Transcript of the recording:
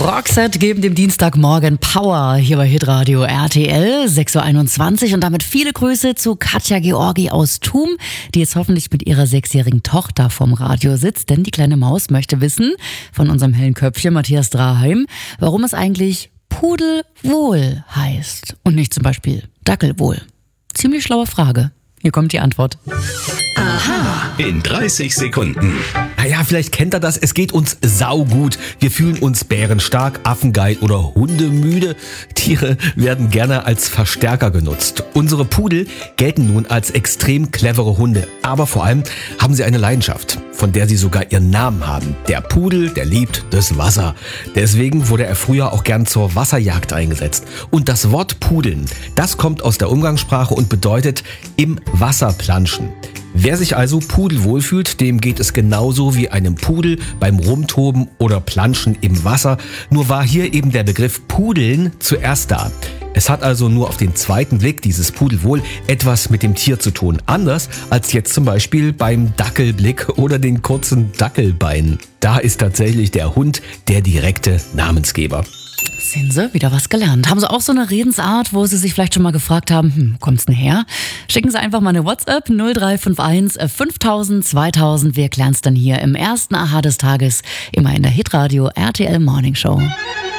Roxette geben dem Dienstagmorgen Power hier bei Hitradio RTL 6.21 Uhr und damit viele Grüße zu Katja Georgi aus Thum, die jetzt hoffentlich mit ihrer 6-jährigen Tochter vorm Radio sitzt, denn die kleine Maus möchte wissen von unserem hellen Köpfchen Matthias Draheim, warum es eigentlich Pudelwohl heißt und nicht zum Beispiel Dackelwohl. Ziemlich schlaue Frage. Hier kommt die Antwort. Aha. In 30 Sekunden. Naja, vielleicht kennt ihr das. Es geht uns saugut. Wir fühlen uns bärenstark, affengeil oder hundemüde. Tiere werden gerne als Verstärker genutzt. Unsere Pudel gelten nun als extrem clevere Hunde. Aber vor allem haben sie eine Leidenschaft, von der sie sogar ihren Namen haben. Der Pudel, der liebt das Wasser. Deswegen wurde er früher auch gern zur Wasserjagd eingesetzt. Und das Wort Pudeln, das kommt aus der Umgangssprache und bedeutet im Wasser planschen. Wer sich also pudelwohl fühlt, dem geht es genauso wie einem Pudel beim Rumtoben oder Planschen im Wasser. Nur war hier eben der Begriff Pudeln zuerst da. Es hat also nur auf den zweiten Blick, dieses Pudelwohl, etwas mit dem Tier zu tun. Anders als jetzt zum Beispiel beim Dackelblick oder den kurzen Dackelbeinen. Da ist tatsächlich der Hund der direkte Namensgeber. Sehen Sie, wieder was gelernt. Haben Sie auch so eine Redensart, wo Sie sich vielleicht schon mal gefragt haben, kommt's denn her? Schicken Sie einfach mal eine WhatsApp 0351 5000 2000. Wir klären's dann hier im ersten Aha des Tages, immer in der Hitradio RTL Morning Show.